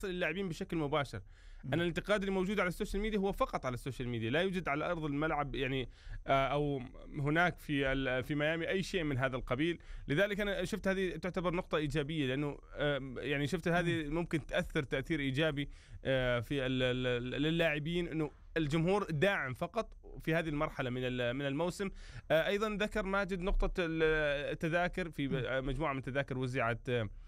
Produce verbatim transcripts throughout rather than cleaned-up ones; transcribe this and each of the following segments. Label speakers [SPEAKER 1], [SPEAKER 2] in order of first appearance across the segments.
[SPEAKER 1] اللاعبين بشكل مباشر. أنا الانتقاد اللي موجود على السوشيال ميديا هو فقط على السوشيال ميديا، لا يوجد على أرض الملعب يعني أو هناك في في ميامي أي شيء من هذا القبيل. لذلك أنا شفت هذه تعتبر نقطة إيجابية، لأنه يعني شفت هذه ممكن تأثر تأثير إيجابي في للاعبين، إنه الجمهور داعم فقط في هذه المرحلة من من الموسم. أيضا ذكر ماجد نقطة التذاكر، في مجموعة من التذاكر وزعت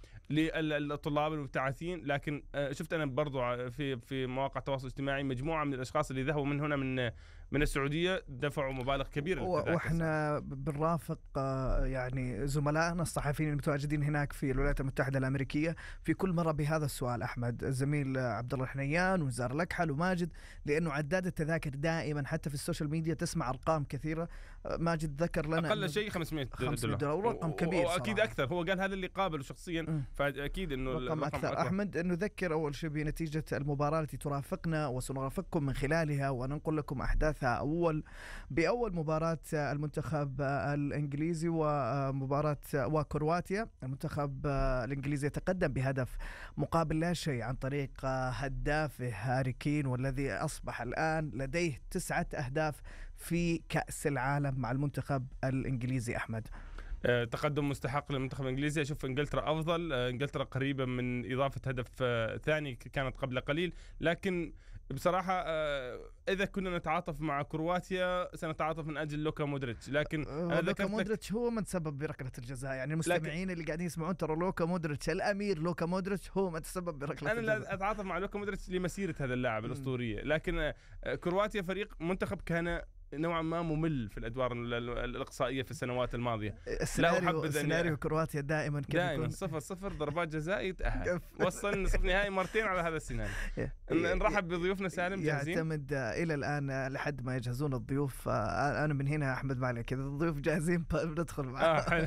[SPEAKER 1] للطلاب المبتعثين، لكن شفت أنا برضو في في مواقع التواصل الاجتماعي مجموعة من الأشخاص اللي ذهبوا من هنا من من السعودية دفعوا مبالغ كبيرة للتذاكر.
[SPEAKER 2] وإحنا بنرافق يعني زملائنا الصحفيين المتواجدين هناك في الولايات المتحدة الأمريكية في كل مرة بهذا السؤال، أحمد الزميل عبد الله الحنيان وزار الأكحل وماجد، لأنه عداد التذاكر دائما حتى في السوشيال ميديا تسمع أرقام كثيرة. ماجد ذكر لنا
[SPEAKER 1] أقل شيء خمسمائة
[SPEAKER 2] دولار، ورقم كبير
[SPEAKER 1] وأكيد أكثر. هو قال هذا اللي قابله شخصيا م. فأكيد إنه
[SPEAKER 2] رقم أكثر. أكثر أحمد إنه ذكر أول شيء بنتيجة المباراة التي ترافقنا وسنرافقكم من خلالها وننقل لكم أحداثها. أول بأول مباراة المنتخب الإنجليزي ومباراة وكرواتيا، المنتخب الإنجليزي يتقدم بهدف مقابل لا شيء عن طريق هدافه هاري كين، والذي أصبح الآن لديه تسعة أهداف في كأس العالم مع المنتخب الإنجليزي. أحمد
[SPEAKER 1] تقدم مستحق للمنتخب الإنجليزي. أشوف إنجلترا أفضل، إنجلترا قريبة من إضافة هدف ثاني كانت قبل قليل، لكن بصراحة إذا كنا نتعاطف مع كرواتيا سنتعاطف من أجل لوكا مودريتش، لكن
[SPEAKER 2] لوكا مودريتش هو من سبب بركلة الجزاء. يعني المستمعين اللي قاعدين يسمعون ترى لوكا مودريتش الأمير لوكا مودريتش هو من تسبب بركلة
[SPEAKER 1] أنا
[SPEAKER 2] الجزاء.
[SPEAKER 1] أنا أتعاطف مع لوكا مودريتش لمسيرة هذا اللاعب الأسطورية، لكن كرواتيا فريق منتخب كان نوعا ما ممل في الادوار الاقصائيه في السنوات الماضيه.
[SPEAKER 2] السيناريو السيناريو كرواتيا دائما
[SPEAKER 1] دائما صفر صفر ضربات جزاء يتاهل. وصل نصف نهائي مرتين على هذا السيناريو. نرحب بضيوفنا. سالم جاهزين؟
[SPEAKER 2] يعتمد الى الان لحد ما يجهزون الضيوف. انا من هنا احمد معلي كذا الضيوف جاهزين بندخل معهم.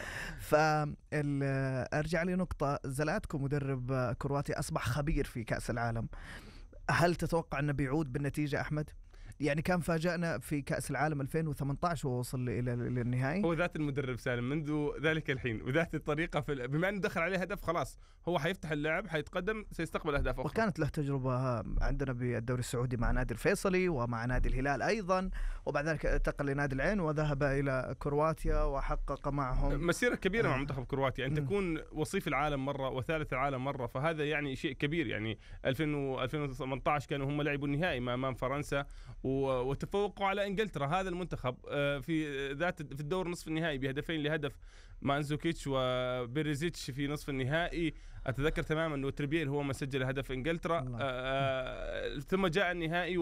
[SPEAKER 2] فارجع لي نقطه، زلاتكو مدرب كرواتيا اصبح خبير في كاس العالم. هل تتوقع انه بيعود بالنتيجه احمد؟ يعني كان فاجأنا في كأس العالم ألفين وثمانية عشر ووصل إلى النهائي.
[SPEAKER 1] هو ذات المدرب سالم منذ ذلك الحين وذات الطريقة، في بما أنه دخل عليه هدف خلاص هو حيفتح اللعب، حيتقدم، سيستقبل أهداف أخرى.
[SPEAKER 2] وكانت له تجربة عندنا بالدوري السعودي مع نادي الفيصلي ومع نادي الهلال أيضا، وبعد ذلك انتقل لنادي العين وذهب إلى كرواتيا وحقق معهم
[SPEAKER 1] مسيرة كبيرة آه. مع منتخب كرواتيا. أن تكون وصيف العالم مرة وثالث العالم مرة، فهذا يعني شيء كبير. يعني ألفين وثمانية عشر كانوا هم لعبوا النهائي أمام فرنسا وتفوقوا على انجلترا. هذا المنتخب في ذات في الدور نصف النهائي بهدفين لهدف مانزوكيتش وبيريزيتش في نصف النهائي. اتذكر تماما انه تريبير هو ما سجل هدف انجلترا. آه ثم جاء النهائي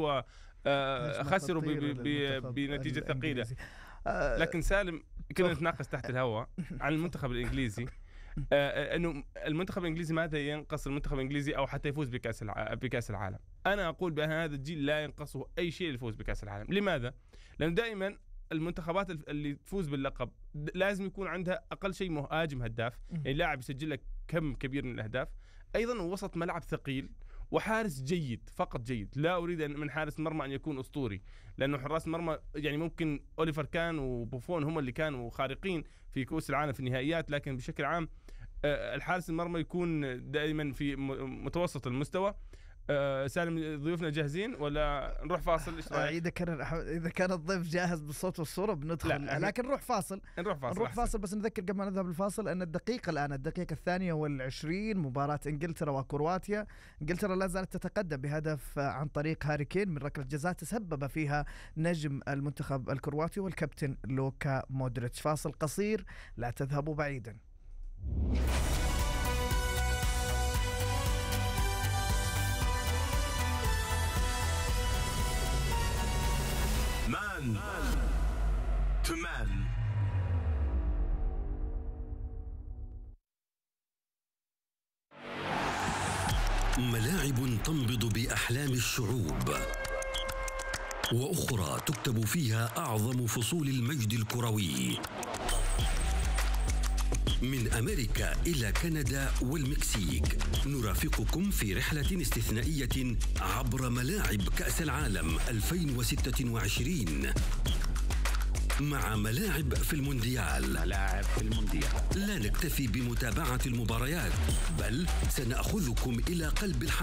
[SPEAKER 1] وخسروا بنتيجه ثقيله. لكن سالم كنا نتناقش تحت الهواء عن المنتخب الانجليزي، آه انه المنتخب الانجليزي ماذا ينقص المنتخب الانجليزي او حتى يفوز بكاس الع... بكاس العالم. انا اقول بان هذا الجيل لا ينقصه اي شيء للفوز بكاس العالم. لماذا؟ لانه دائما المنتخبات اللي تفوز باللقب لازم يكون عندها اقل شيء مهاجم هداف، يعني لاعب يسجل لك كم كبير من الاهداف، ايضا وسط ملعب ثقيل، وحارس جيد فقط جيد. لا اريد ان من حارس مرمى ان يكون اسطوري، لانه حراس مرمى يعني ممكن اوليفر كان وبوفون هم اللي كانوا خارقين في كؤوس العالم في النهائيات، لكن بشكل عام الحارس المرمى يكون دائما في متوسط المستوى. أه سالم ضيوفنا جاهزين ولا نروح فاصل؟ ايش رايك؟
[SPEAKER 2] اذا كان اذا كان الضيف جاهز بالصوت والصوره بندخل، لكن نروح فاصل.
[SPEAKER 1] نروح فاصل
[SPEAKER 2] نروح فاصل بس نذكر قبل ما نذهب الفاصل ان الدقيقه الان الدقيقه الثانيه والعشرين، مباراه انجلترا وكرواتيا. انجلترا لا زالت تتقدم بهدف عن طريق هاري كين من ركله جزاء تسبب فيها نجم المنتخب الكرواتي والكابتن لوكا مودريتش. فاصل قصير، لا تذهبوا بعيدا.
[SPEAKER 3] Man to man. ملاعب تنبض بأحلام الشعوب، وأخرى تكتب فيها أعظم فصول المجد الكروي. من أمريكا إلى كندا والمكسيك نرافقكم في رحلة استثنائية عبر ملاعب كأس العالم ألفين وستة وعشرين. مع ملاعب في المونديال.
[SPEAKER 4] ملاعب في المونديال.
[SPEAKER 3] لا نكتفي بمتابعة المباريات، بل سنأخذكم إلى قلب الحدث